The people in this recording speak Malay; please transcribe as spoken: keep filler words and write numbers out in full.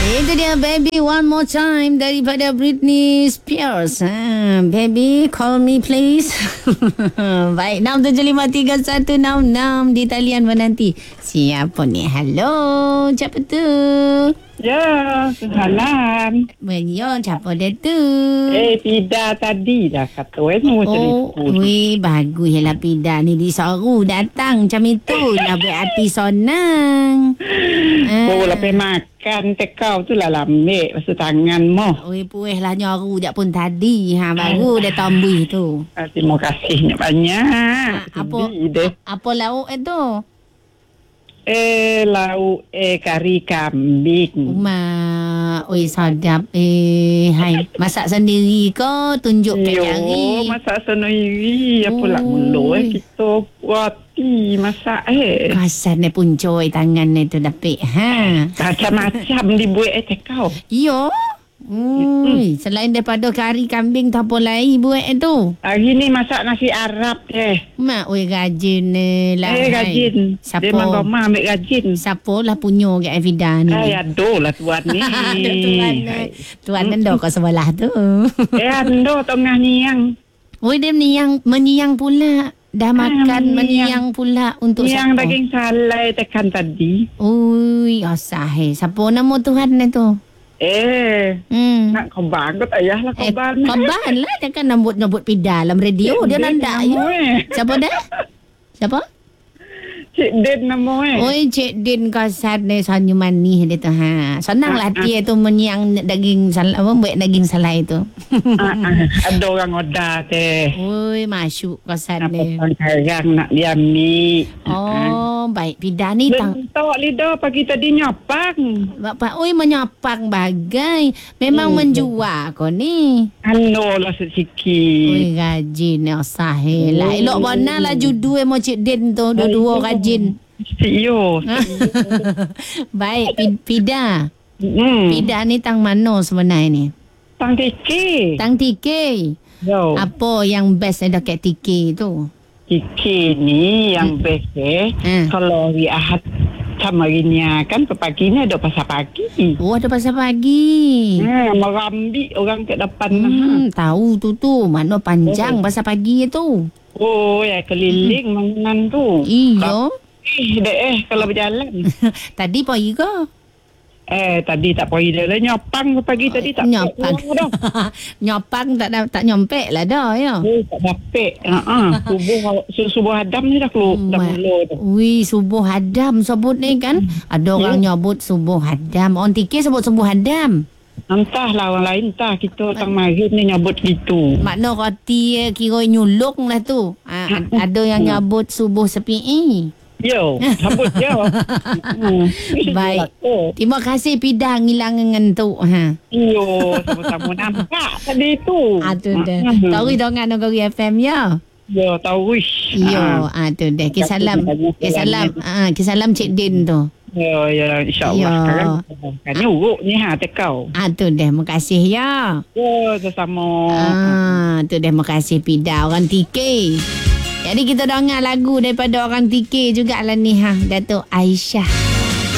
Itu dia Baby One More Time daripada Britney Spears. Ha, Baby Call Me Please. Baik, enam tujuh lima tiga satu enam enam di talian menanti. Siapa ni? Halo, siapa tu? Ya, salam. Ya, siapa dia tu? Eh, Pida tadi dah kata eh, mau Oh, telefon. weh, bagus lah Pida ni disuruh datang macam itu. Lah berarti senang. Oh, lepas makan tekau tu lah lambik pasal tangan mo. Weh, puih lah nyoru jak pun tadi. Ha, baru dia tombuh tu. Ah, terima kasihnya banyak. Ha, apa, Sedih deh. apa lauk itu? Eh, lauk eh kari kambing. Mak, oi sedap eh. Hai, masak sendiri ke tunjuk ke jari? Yo, masak sendiri. Apa lah mulu eh kita buat ti masak eh. Kasan ni puncoy tangan ni tu dapik. Ha. Macam-macam dibuat eh tekau. Yo. Ui, selain daripada kari kambing tu apa lain buat tu? Hari ni masak nasi Arab eh. Mak, oi rajin ni lah. Eh, rajin. Siapa? Dia memang mama ambil rajin. Siapa lah punya ke Evida ni? Ay, aduh lah tuan ni. Ada tuan ni. Tuan ni dok kat sebelah tu. Eh, aduh tengah niang. Oi, dia menyiang, menyiang pula. Dah makan Ah, menyiang pula untuk Niang siapa? daging salai tekan tadi. Ui, asah eh. Siapa nama Tuhan ni tu? Eh, Hmm. nak koban kot ayah lah Eh, koban. kabar lah. Dia kan nambut-nambut Pida dalam radio. Dia nandak nama ya. eh. Siapa dah? Siapa? Cik Den nama eh. Oi, Cik Din kasar ni sanyu manis dia tu. Ha. Senang lah dia tu menyiang daging salai, apa, buat daging salai tu. Ah, ah, ada orang order teh. Oi, masuk kasar Apa ni. sekarang nak diambil. Oh, baik. Pida ni tang. Bentuk lidah pagi tadi nyapang. Bapak, oi menyapang bagai. Memang Hmm. menjual kau ni. Anu lah sikit. Oi, rajin ya sahih lah. Hmm. Elok mana lah judu emo Cik Din tu. Dua-dua rajin. Yo. Baik, Pi- Pida. Hmm. Pida ni tang mana sebenarnya ni? Tang tiki. Tang T K. Yo. Apa yang best ada kat T K tu? Tiki ni yang Hmm. best eh. Hmm. Kalau hari Ahad sama harinya kan pagi ni ada pasar pagi. Oh, ada pasal pagi. Hmm, merambi orang kat depan. Hmm, tahu tu tu. Mana panjang Oh. pasal pagi tu. Oh, ya keliling hmm. mainan tu. Iyo. Eh, dek eh kalau berjalan. Tadi pergi ke? eh, tadi tak pergi dah. Nyopang pagi tadi tak Nyopang. dah. Nyopang tak da- tak nyompek lah dah ya. Oh, tak dapat. Ha-ha. Subuh, subuh Adam ni dah keluar. Dah Mak. mula dah. Wih, subuh hadam sebut ni kan. Ada orang nyebut subuh hadam. Orang T K sebut subuh hadam. Entahlah orang lain. Entah kita tang maghrib ni nyebut gitu. Makna roti eh, kira nyulung lah tu. Ha, ada yang nyebut subuh sepi. Yo, sambut yo. Hmm. Baik. Terima kasih Pida ngilang dengan tu. Ha. Yo, sama-sama nampak tadi tu. Ah tu dah. Hmm. Tahu dengan Negeri F M ya. Yo, tahu wish. Yo, ah tu dah. Kisalam. Kisalam. Ah, kisalam Cik Din tu. Yo, ya, insyaAllah. Yo. Sekarang kan nyuruk ni ha, tekau. Ah tu dah. Makasih ya. Yo, sama. Ah, tu dah makasih Pida orang T K. Jadi kita dengar lagu daripada orang T K jugalah ni ha, Datuk Aisyah.